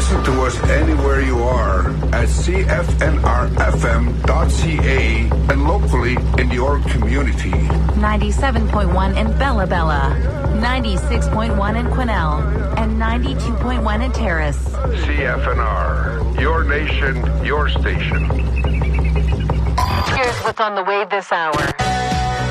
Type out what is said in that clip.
Listen to us anywhere you are at cfnrfm.ca and locally in your community. 97.1 in Bella Bella, 96.1 in Quesnel, and 92.1 in Terrace. CFNR, your nation, your station. Here's what's on the way this hour.